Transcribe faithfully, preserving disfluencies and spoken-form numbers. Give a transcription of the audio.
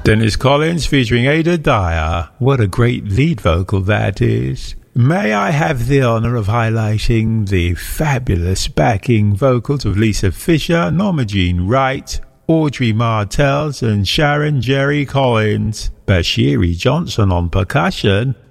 Dennis Collins featuring Ada Dyer. What a great lead vocal that is. May I have the honour of highlighting the fabulous backing vocals of Lisa Fisher, Norma Jean Wright, Audrey Martels and Sharon Jerry Collins. Bashiri Johnson on percussion,